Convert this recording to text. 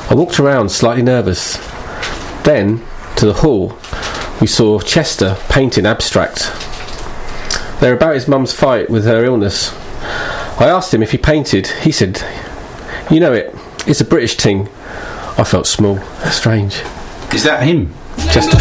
I walked around slightly nervous. Then, to the hall, we saw Chester painting abstract. They were about his mum's fight with her illness. I asked him if he painted. He said, "You know it, it's a British thing." I felt small, strange. Is that him? Chester